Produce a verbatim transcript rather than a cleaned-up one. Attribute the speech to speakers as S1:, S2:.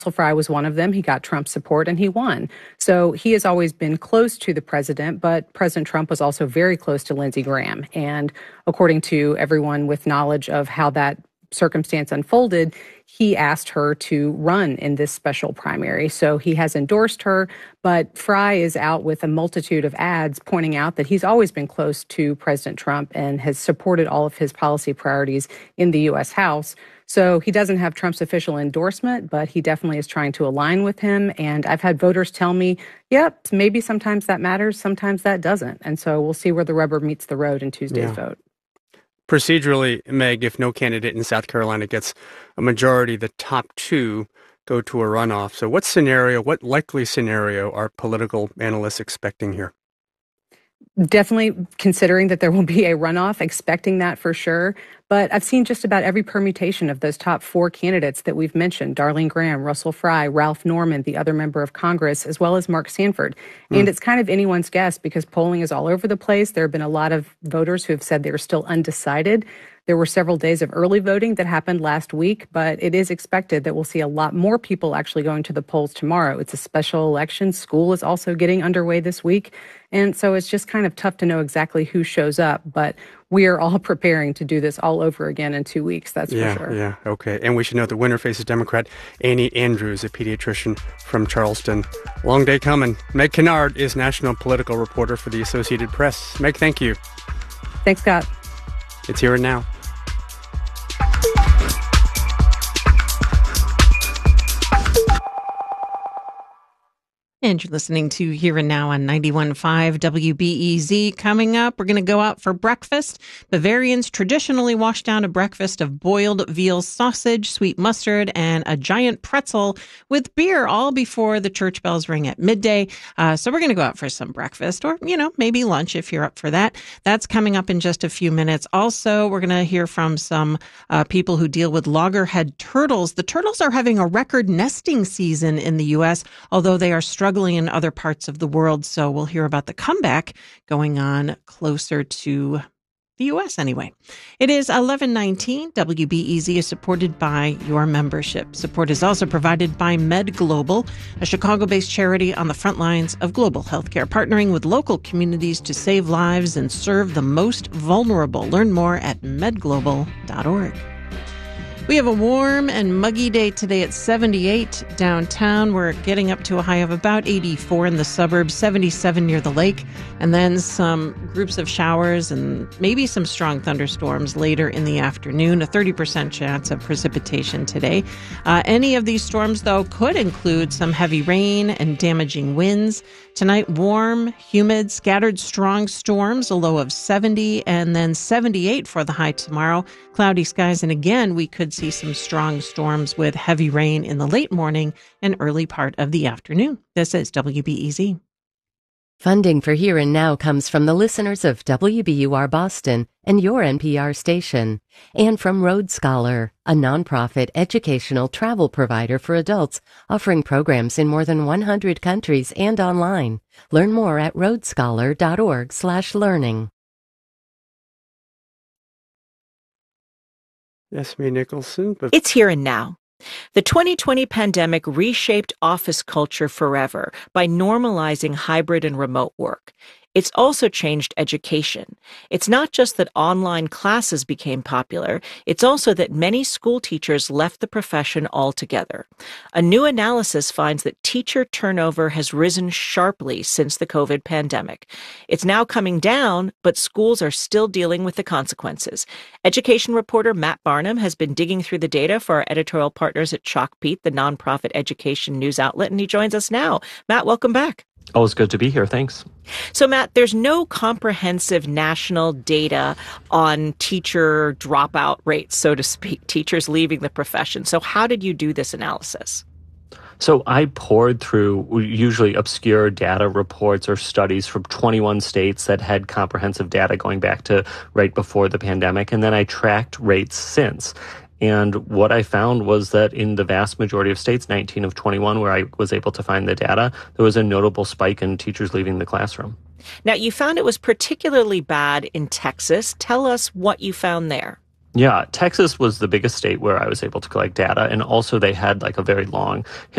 S1: Frye was one of them. He got Trump's support and he won. So he has always been close to the president, but President Trump was also very close to Lindsey Graham. And according to everyone with knowledge of how that circumstance unfolded, he asked her to run in this special primary. So he has endorsed her, but Frye is out with a multitude of ads pointing out that he's always been close to President Trump and has supported all of his policy priorities in the U S House. So he doesn't have Trump's official endorsement, but he definitely is trying to align with him. And I've had voters tell me, yep, maybe sometimes that matters, sometimes that doesn't. And so we'll see where the rubber meets the road in Tuesday's yeah. vote.
S2: Procedurally, Meg, if no candidate in South Carolina gets a majority, the top two go to a runoff. So what scenario, what likely scenario are political analysts expecting here?
S1: Definitely considering that there will be a runoff, expecting that for sure. But I've seen just about every permutation of those top four candidates that we've mentioned: Darlene Graham, Russell Frye, Ralph Norman, the other member of Congress, as well as Mark Sanford. Mm. And it's kind of anyone's guess because polling is all over the place. There have been a lot of voters who have said they are still undecided. There were several days of early voting that happened last week, but it is expected that we'll see a lot more people actually going to the polls tomorrow. It's a special election. School is also getting underway this week. And so it's just kind of tough to know exactly who shows up, but we are all preparing to do this all over again in two weeks, that's
S2: yeah,
S1: for sure.
S2: Yeah, okay. And we should note the winner faces Democrat Annie Andrews, a pediatrician from Charleston. Long day coming. Meg Kinnard is national political reporter for the Associated Press. Meg, thank you.
S1: Thanks, Scott.
S2: It's Here and Now.
S3: And you're listening to Here and Now on ninety-one point five W B E Z. Coming up, we're going to go out for breakfast. Bavarians traditionally wash down a breakfast of boiled veal sausage, sweet mustard, and a giant pretzel with beer, all before the church bells ring at midday. Uh, so we're going to go out for some breakfast, or, you know, maybe lunch if you're up for that. That's coming up in just a few minutes. Also, we're going to hear from some uh, people who deal with loggerhead turtles. The turtles are having a record nesting season in the U S, although they are struggling in other parts of the world. So we'll hear about the comeback going on closer to the U S anyway. It is eleven nineteen. W B E Z is supported by your membership. Support is also provided by MedGlobal, a Chicago-based charity on the front lines of global healthcare, partnering with local communities to save lives and serve the most vulnerable. Learn more at med global dot org. We have a warm and muggy day today at seventy-eight downtown. We're getting up to a high of about eighty-four in the suburbs, seventy-seven near the lake, and then some groups of showers and maybe some strong thunderstorms later in the afternoon. A thirty percent chance of precipitation today. Uh, any of these storms, though, could include some heavy rain and damaging winds. Tonight, warm, humid, scattered strong storms, a low of seventy, and then seventy-eight for the high tomorrow. Cloudy skies, and again, we could see some strong storms with heavy rain in the late morning and early part of the afternoon. This is W B E Z.
S4: Funding for Here and Now comes from the listeners of W B U R Boston and your N P R station, and from Road Scholar, a nonprofit educational travel provider for adults offering programs in more than one hundred countries and online. Learn more at road scholar dot org slash learning.
S2: Esme Nicholson. But-
S5: it's Here and Now. The twenty twenty pandemic reshaped office culture forever by normalizing hybrid and remote work. It's also changed education. It's not just that online classes became popular, it's also that many school teachers left the profession altogether. A new analysis finds that teacher turnover has risen sharply since the COVID pandemic. It's now coming down, but schools are still dealing with the consequences. Education reporter Matt Barnum has been digging through the data for our editorial partners at Chalkbeat, the nonprofit education news outlet, and he joins us now. Matt, welcome back.
S6: Always good to be here. Thanks.
S5: So, Matt, there's no comprehensive national data on teacher dropout rates, so to speak, teachers leaving the profession. So how did you do this analysis?
S6: So I poured through usually obscure data reports or studies from twenty-one states that had comprehensive data going back to right before the pandemic, and then I tracked rates since. And what I found was that in the vast majority of states, nineteen of twenty-one, where I was able to find the data, there was a notable spike in teachers leaving the classroom.
S5: Now, you found it was particularly bad in Texas. Tell us what you found there.
S6: Yeah, Texas was the biggest state where I was able to collect data, and also they had like a very long